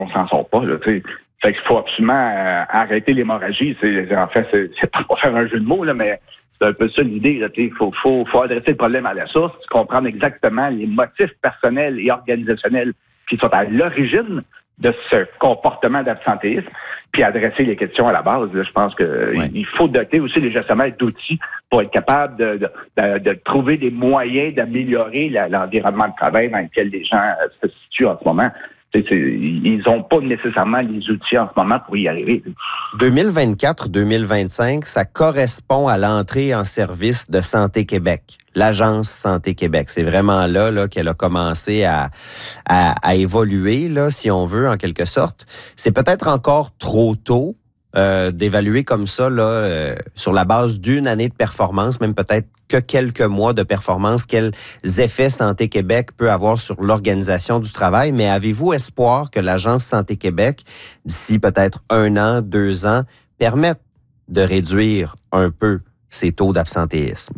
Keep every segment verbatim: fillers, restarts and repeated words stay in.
on s'en sort pas. Là, fait qu'il faut absolument euh, arrêter l'hémorragie. C'est, en fait, c'est, c'est pas pour faire un jeu de mots, là, mais c'est un peu ça l'idée. Il faut, faut, faut adresser le problème à la source, comprendre exactement les motifs personnels et organisationnels qui sont à l'origine de ce comportement d'absentéisme, puis adresser les questions à la base. Là, je pense que ouais. il faut doter aussi les gestionnaires d'outils pour être capable de, de, de, de trouver des moyens d'améliorer la, l'environnement de travail dans lequel les gens se situent en ce moment. C'est, c'est, ils n'ont pas nécessairement les outils en ce moment pour y arriver. deux mille vingt-quatre deux mille vingt-cinq, ça correspond à l'entrée en service de Santé Québec, l'Agence Santé Québec. C'est vraiment là, là qu'elle a commencé à, à, à évoluer, là, si on veut, en quelque sorte. C'est peut-être encore trop tôt euh, d'évaluer comme ça, là, euh, sur la base d'une année de performance, même peut-être que quelques mois de performance, quels effets Santé Québec peut avoir sur l'organisation du travail. Mais avez-vous espoir que l'Agence Santé Québec, d'ici peut-être un an, deux ans, permette de réduire un peu ces taux d'absentéisme?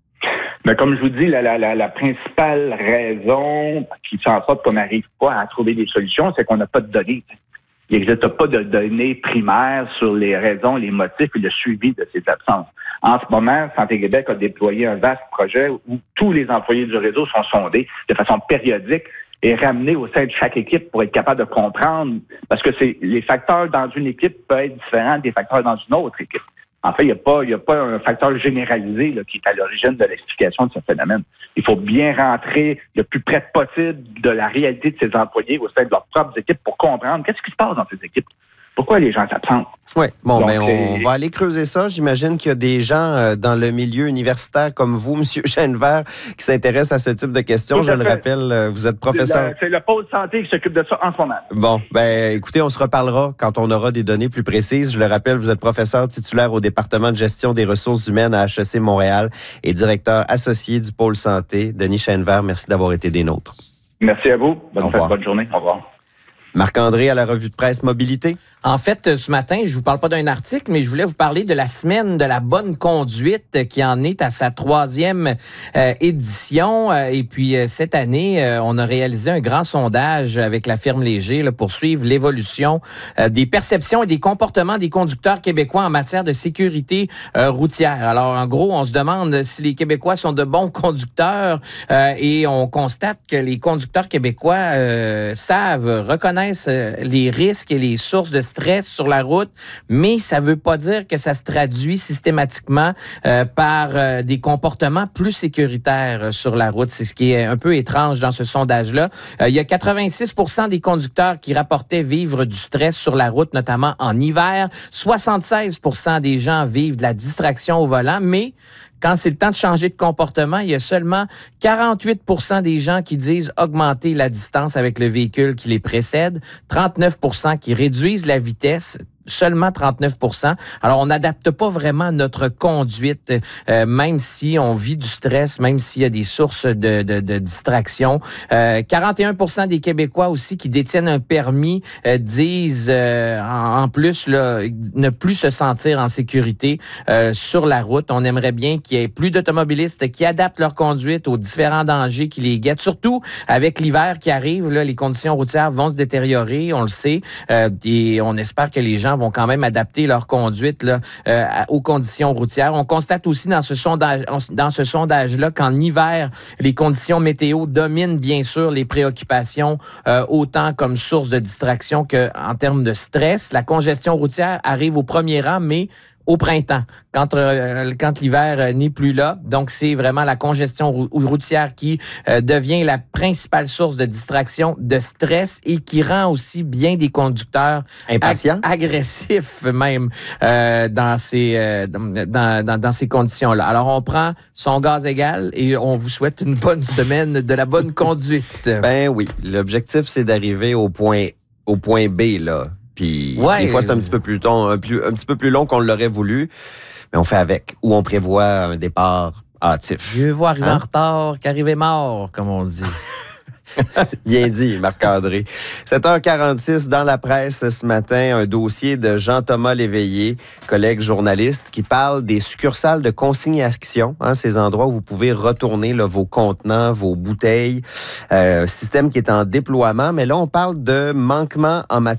Mais comme je vous dis, la, la, la, la principale raison qui fait en sorte qu'on n'arrive pas à trouver des solutions, c'est qu'on n'a pas de données. Il n'existe pas de données primaires sur les raisons, les motifs et le suivi de ces absences. En ce moment, Santé Québec a déployé un vaste projet où tous les employés du réseau sont sondés de façon périodique et ramenés au sein de chaque équipe pour être capable de comprendre, parce que c'est les facteurs dans une équipe peuvent être différents des facteurs dans une autre équipe. En fait, il n'y a pas, il y a pas un facteur généralisé là, qui est à l'origine de l'explication de ce phénomène. Il faut bien rentrer le plus près possible de la réalité de ces employés au sein de leurs propres équipes pour comprendre qu'est-ce qui se passe dans ces équipes. Pourquoi les gens s'absentent? Oui, bon, Donc, ben on va aller creuser ça. J'imagine qu'il y a des gens euh, dans le milieu universitaire comme vous, M. Chenevert, qui s'intéressent à ce type de questions. Je le rappelle, euh, vous êtes professeur. C'est le, c'est le pôle santé qui s'occupe de ça en ce moment. Bon, ben écoutez, on se reparlera quand on aura des données plus précises. Je le rappelle, vous êtes professeur titulaire au département de gestion des ressources humaines à H E C Montréal et directeur associé du pôle santé. Denis Chenevert, merci d'avoir été des nôtres. Merci à vous. Bonne fête, bonne journée. Au revoir. Marc-André à la revue de presse Mobilité. En fait, ce matin, je vous parle pas d'un article, mais je voulais vous parler de la semaine de la bonne conduite qui en est à sa troisième euh, édition. Euh, et puis, euh, cette année, euh, on a réalisé un grand sondage avec la firme Léger là, pour suivre l'évolution euh, des perceptions et des comportements des conducteurs québécois en matière de sécurité euh, routière. Alors, en gros, on se demande si les Québécois sont de bons conducteurs euh, et on constate que les conducteurs québécois euh, savent, reconnaissent euh, les risques et les sources de stress sur la route, mais ça veut pas dire que ça se traduit systématiquement euh, par euh, des comportements plus sécuritaires sur la route. C'est ce qui est un peu étrange dans ce sondage-là. Euh, il y a quatre-vingt-six pour cent des conducteurs qui rapportaient vivre du stress sur la route, notamment en hiver. soixante-seize pour cent des gens vivent de la distraction au volant, mais quand c'est le temps de changer de comportement, il y a seulement quarante-huit pour cent des gens qui disent augmenter la distance avec le véhicule qui les précède, trente-neuf pour cent qui réduisent la vitesse, seulement trente-neuf pour cent. Alors, on n'adapte pas vraiment notre conduite, euh, même si on vit du stress, même s'il y a des sources de, de, de distraction. Euh, quarante et un pour cent des Québécois aussi qui détiennent un permis euh, disent, euh, en, en plus, là, ne plus se sentir en sécurité euh, sur la route. On aimerait bien qu'il y ait plus d'automobilistes qui adaptent leur conduite aux différents dangers qui les guettent. Surtout avec l'hiver qui arrive, là, les conditions routières vont se détériorer, on le sait, euh, et on espère que les gens vont quand même adapter leur conduite là, euh, aux conditions routières. On constate aussi dans ce sondage, dans ce sondage-là qu'en hiver, les conditions météo dominent bien sûr les préoccupations euh, autant comme source de distraction qu'en termes de stress. La congestion routière arrive au premier rang, mais au printemps, quand, euh, quand l'hiver euh, n'est plus là. Donc, c'est vraiment la congestion rou- routière qui euh, devient la principale source de distraction, de stress et qui rend aussi bien des conducteurs impatients, ag- agressifs même euh, dans ces euh, dans, dans, dans ces conditions-là. Alors, on prend son gaz égal et on vous souhaite une bonne semaine de la bonne conduite. Ben oui, l'objectif, c'est d'arriver au point, au point B, là. Puis ouais. Des fois, c'est un petit peu plus long, un, plus, un petit peu plus long qu'on l'aurait voulu, mais on fait avec. Ou on prévoit un départ hâtif. Mieux vaut arriver hein? en retard qu'arriver mort, comme on dit. Bien dit, Marc-André. sept heures quarante-six, dans la presse ce matin, un dossier de Jean-Thomas Léveillé, collègue journaliste, qui parle des succursales de consignation, hein, ces endroits où vous pouvez retourner là, vos contenants, vos bouteilles, euh, système qui est en déploiement. Mais là, on parle de manquement en matière